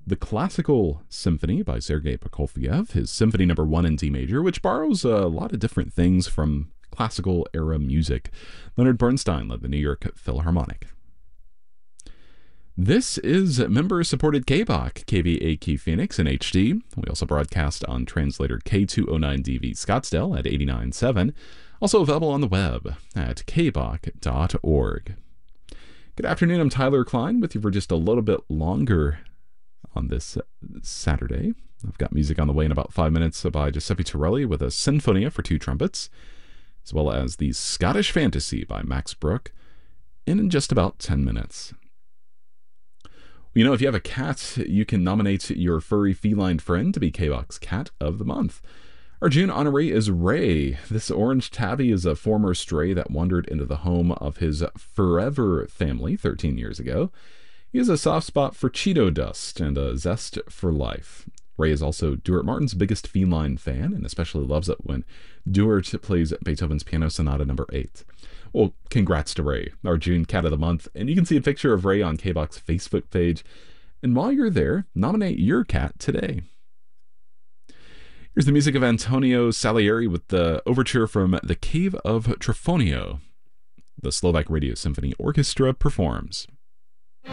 the Classical Symphony by Sergei Prokofiev, his Symphony Number 1 in D major, which borrows a lot of different things from classical era music. Leonard Bernstein led the New York Philharmonic. This is member-supported KBOC, KVAQ Phoenix in HD. We also broadcast on translator K209DV Scottsdale at 89.7. Also available on the web at kbok.org. Good afternoon, I'm Tyler Klein with you for just a little bit longer on this Saturday. I've got music on the way in about 5 minutes by Giuseppe Torelli with a Sinfonia for 2 trumpets, as well as the Scottish Fantasy by Max Bruch in just about 10 minutes. You know, if you have a cat, you can nominate your furry feline friend to be KBOC's Cat of the Month. Our June honoree is Ray. This orange tabby is a former stray that wandered into the home of his forever family 13 years ago. He has a soft spot for Cheeto dust and a zest for life. Ray is also Duart Martin's biggest feline fan and especially loves it when Duart plays Beethoven's Piano Sonata No. 8. Well, congrats to Ray, our June Cat of the Month, and you can see a picture of Ray on KBOC's Facebook page. And while you're there, nominate your cat today. Here's the music of Antonio Salieri with the overture from The Cave of Trifonio. The Slovak Radio Symphony Orchestra performs.